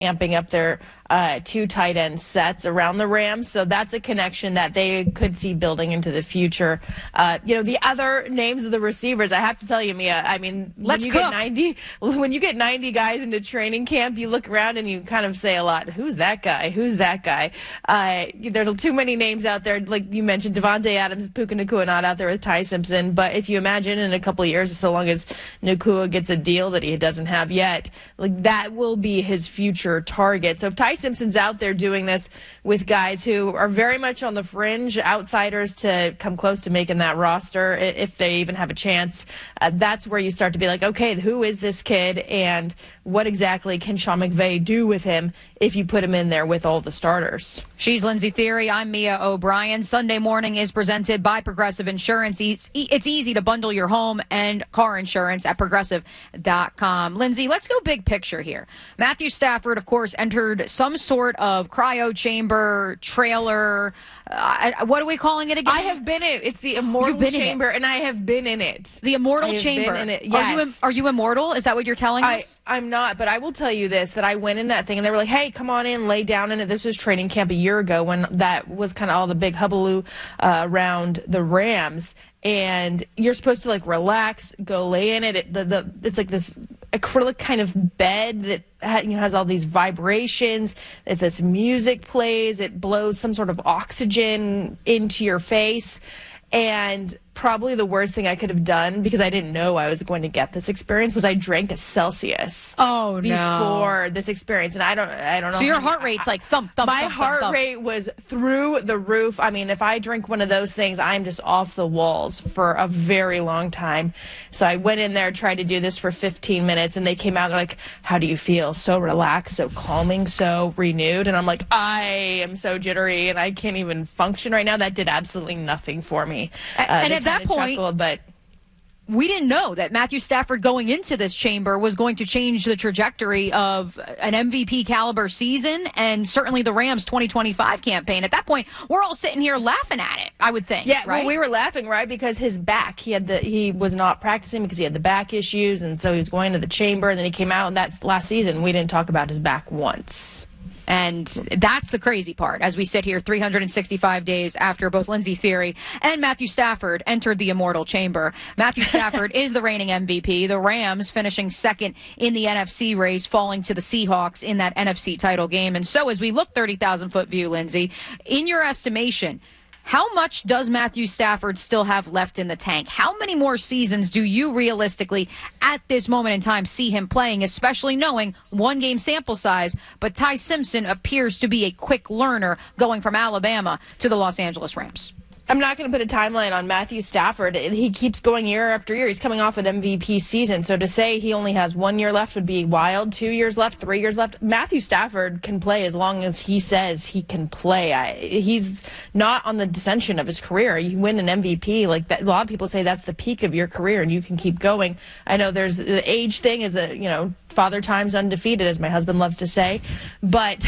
amping up their two tight end sets around the Rams. So that's a connection that they could see building into the future. The other names of the receivers, I have to tell you, Mia, I mean, when you get 90 guys into training camp, you look around and you kind of say a lot, who's that guy? Who's that guy? There's too many names out there. Like you mentioned, Devontae Adams, Puka Nacua not out there with Ty Simpson. But if you imagine in a couple of years, so long as Nacua gets a deal that he doesn't have yet, like that will be his future target. So if Ty Simpson's out there doing this with guys who are very much on the fringe, outsiders to come close to making that roster, if they even have a chance, that's where you start to be like, okay, who is this kid and what exactly can Sean McVay do with him if you put him in there with all the starters? She's Lindsay Theory. I'm Mia O'Brien. Sunday Morning is presented by Progressive Insurance. It's easy to bundle your home and car insurance at Progressive.com. Lindsay, let's go big picture here. Matthew Stafford, of course, entered some sort of cryo chamber, trailer. What are we calling it again? I have been in it. It's the Immortal Chamber, and I have been in it. The Immortal Chamber. Been in it. Yes. Are you immortal? Is that what you're telling us? I'm not, but I will tell you this, that I went in that thing, and they were like, hey, come on in, lay down in it. This was training camp a year ago when that was kind of all the big hubbub around the Rams. And you're supposed to, like, relax, go lay in it. It's like this acrylic kind of bed that has all these vibrations. If this music plays, it blows some sort of oxygen into your face. And probably the worst thing I could have done, because I didn't know I was going to get this experience, was I drank a Celsius. Oh, no. Before this experience, and I don't know. So your heart rate's like thump, thump, my thump, heart thump. rate was through the roof. I mean, if I drink one of those things, I'm just off the walls for a very long time. So I went in there, tried to do this for 15 minutes, and they came out like, how do you feel? So relaxed, so calming, so renewed. And I'm like, I am so jittery, and I can't even function right now. That did absolutely nothing for me. And at that point, but we didn't know that Matthew Stafford going into this chamber was going to change the trajectory of an MVP caliber season and certainly the Rams 2025 campaign. At that point, we're all sitting here laughing at it, I would think. Yeah, right? Well, we were laughing, right? Because his back, he was not practicing because he had the back issues, and so he was going to the chamber, and then he came out, and that's last season. We didn't talk about his back once. And that's the crazy part. As we sit here 365 days after both Lindsay Theory and Matthew Stafford entered the Immortal Chamber. Matthew Stafford is the reigning MVP. The Rams finishing second in the NFC race, falling to the Seahawks in that NFC title game. And so as we look 30,000-foot view, Lindsay, in your estimation, how much does Matthew Stafford still have left in the tank? How many more seasons do you realistically, at this moment in time, see him playing, especially knowing one-game sample size, but Ty Simpson appears to be a quick learner going from Alabama to the Los Angeles Rams? I'm not going to put a timeline on Matthew Stafford. He keeps going year after year. He's coming off an MVP season. So to say he only has 1 year left would be wild. 2 years left, 3 years left. Matthew Stafford can play as long as he says he can play. He's not on the descension of his career. You win an MVP like that. A lot of people say that's the peak of your career and you can keep going. I know there's the age thing is Father Time's undefeated, as my husband loves to say. But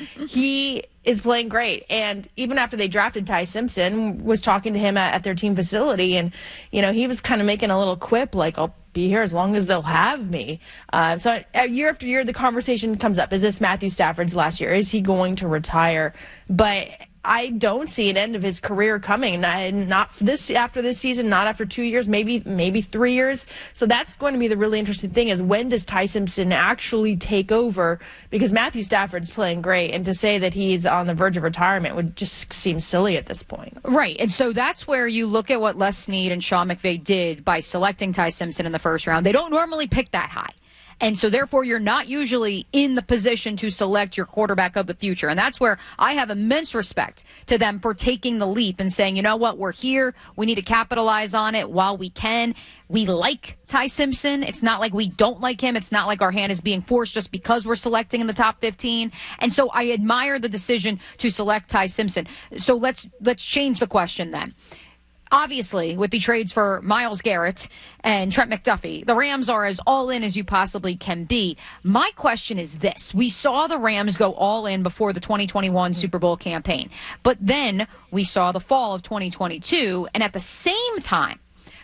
he is playing great. And even after they drafted Ty Simpson, was talking to him at their team facility. And, he was kind of making a little quip like, I'll be here as long as they'll have me. So year after year, the conversation comes up. Is this Matthew Stafford's last year? Is he going to retire? But I don't see an end of his career coming. Not after this season, not after 2 years, maybe 3 years. So that's going to be the really interesting thing is when does Ty Simpson actually take over? Because Matthew Stafford's playing great, and to say that he's on the verge of retirement would just seem silly at this point. Right, and so that's where you look at what Les Snead and Sean McVay did by selecting Ty Simpson in the first round. They don't normally pick that high. And so, therefore, you're not usually in the position to select your quarterback of the future. And that's where I have immense respect to them for taking the leap and saying, you know what, we're here. We need to capitalize on it while we can. We like Ty Simpson. It's not like we don't like him. It's not like our hand is being forced just because we're selecting in the top 15. And so I admire the decision to select Ty Simpson. So let's change the question then. Obviously, with the trades for Myles Garrett and Trent McDuffie, the Rams are as all in as you possibly can be. My question is this. We saw the Rams go all in before the 2021 Super Bowl campaign. But then we saw the fall of 2022, and at the same time,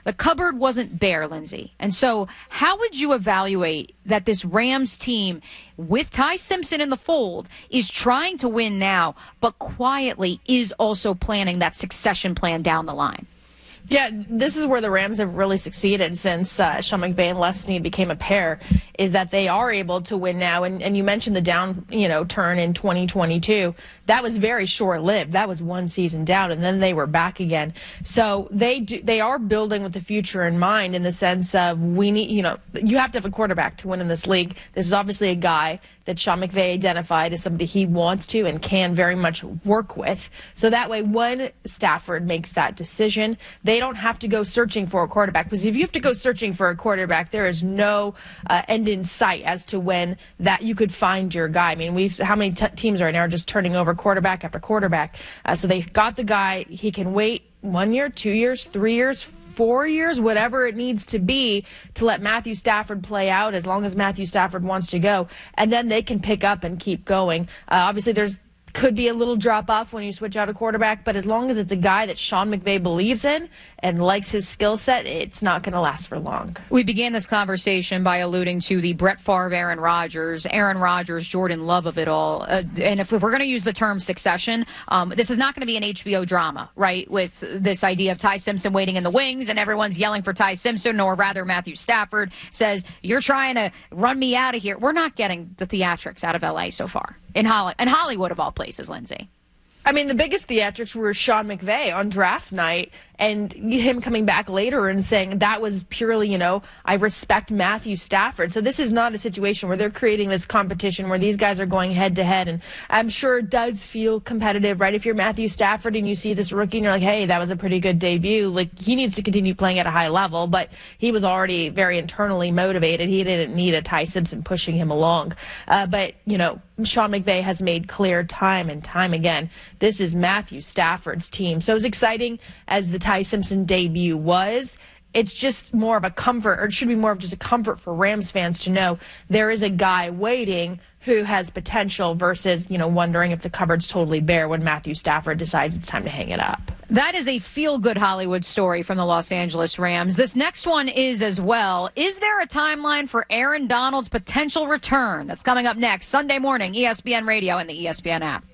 the cupboard wasn't bare, Lindsay. And so how would you evaluate that this Rams team, with Ty Simpson in the fold, is trying to win now, but quietly is also planning that succession plan down the line? Yeah, this is where the Rams have really succeeded since Sean McVay and Les Snead became a pair, is that they are able to win now. And you mentioned the down, turn in 2022. That was very short-lived. That was one season down, and then they were back again. So they are building with the future in mind, in the sense of we need, you have to have a quarterback to win in this league. This is obviously a guy that Sean McVay identified as somebody he wants to and can very much work with. So that way, when Stafford makes that decision, they don't have to go searching for a quarterback. Because if you have to go searching for a quarterback, there is no end in sight as to when that you could find your guy. I mean, how many teams right now are just turning over quarterback after quarterback? So they've got the guy. He can wait 1 year, 2 years, 3 years, 4 years, whatever it needs to be to let Matthew Stafford play out, as long as Matthew Stafford wants to go. And then they can pick up and keep going. Obviously, could be a little drop off when you switch out a quarterback, but as long as it's a guy that Sean McVay believes in and likes his skill set, it's not going to last for long. We began this conversation by alluding to the Brett Favre, Aaron Rodgers, Jordan Love of it all. And if we're going to use the term succession, this is not going to be an HBO drama, right? With this idea of Ty Simpson waiting in the wings and everyone's yelling for Ty Simpson, or rather Matthew Stafford says, you're trying to run me out of here. We're not getting the theatrics out of LA so far. In Hollywood, of all places, Lindsay. I mean, the biggest theatrics were Sean McVay on draft night and him coming back later and saying that was purely, I respect Matthew Stafford. So this is not a situation where they're creating this competition where these guys are going head to head. And I'm sure it does feel competitive, right? If you're Matthew Stafford and you see this rookie and you're like, hey, that was a pretty good debut. Like, he needs to continue playing at a high level, but he was already very internally motivated. He didn't need a Ty Simpson pushing him along. But Sean McVay has made clear time and time again, this is Matthew Stafford's team. So as exciting as the Ty Simpson debut was, it's just more of a comfort, or it should be more of just a comfort for Rams fans to know there is a guy waiting who has potential versus, wondering if the cupboard's totally bare when Matthew Stafford decides it's time to hang it up. That is a feel-good Hollywood story from the Los Angeles Rams. This next one is as well. Is there a timeline for Aaron Donald's potential return? That's coming up next, Sunday morning, ESPN Radio and the ESPN app.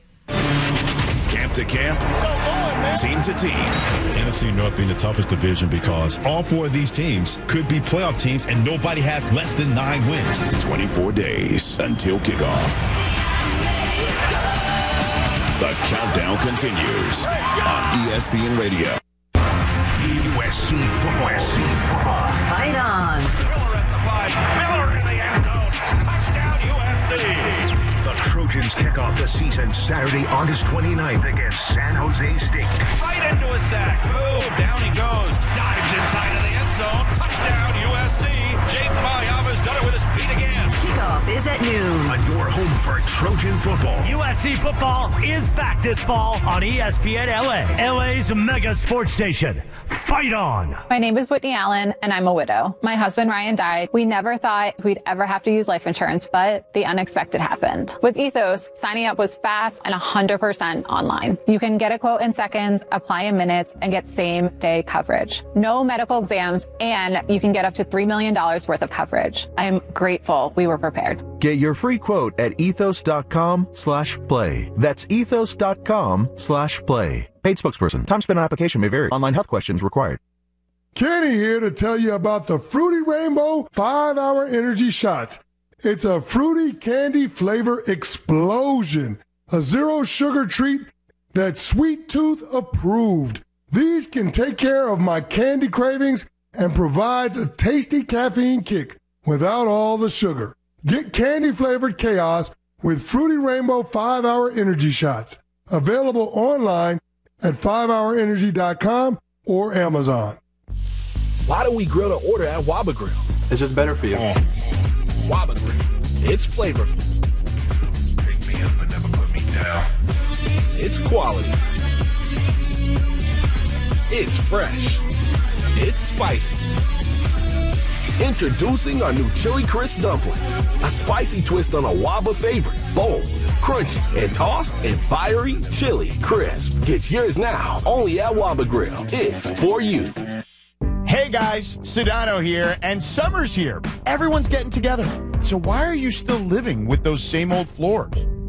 Camp to camp, team to team. NFC North being the toughest division because all four of these teams could be playoff teams and nobody has less than 9 wins. 24 days until kickoff. The countdown continues on ESPN Radio. USC football. Fight on. Miller at the 5. Miller in the end zone. Touchdown USC. The Trojans kick off the season Saturday, August 29th against San Jose State. Right into a sack. Boom. Down he goes. Dives inside of the end zone. Touchdown USC. Jake Mayava's done it with his feet again. Kickoff is at noon on your home for Trojan football. USC football is back this fall on ESPN LA, LA's mega sports station. Fight on. My name is Whitney Allen, and I'm a widow. My husband, Ryan, died. We never thought we'd ever have to use life insurance, but the unexpected happened. With Ethos, signing up was fast and 100% online. You can get a quote in seconds, apply in minutes, and get same-day coverage. No medical exams, and you can get up to $3 million worth of coverage. I am grateful we were prepared. Get your free quote at ethos.com/play. That's ethos.com/play. Paid spokesperson. Time spent on application may vary. Online health questions required. Kenny here to tell you about the Fruity Rainbow 5-Hour Energy Shots. It's a fruity candy flavor explosion. A zero-sugar treat that's Sweet Tooth approved. These can take care of my candy cravings and provides a tasty caffeine kick without all the sugar. Get candy-flavored chaos with Fruity Rainbow 5-Hour Energy Shots. Available online at 5hourenergy.com or Amazon. Why do we grill to order at Waba Grill? It's just better for you. Waba Grill. It's flavorful. Pick me up and never put me down. It's quality. It's fresh. It's spicy. Introducing our new Chili Crisp Dumplings. A spicy twist on a Waba favorite. Bold, crunchy, and tossed in fiery Chili Crisp. Get yours now, only at Waba Grill. It's for you. Hey guys, Sedano here, and summer's here. Everyone's getting together. So why are you still living with those same old floors?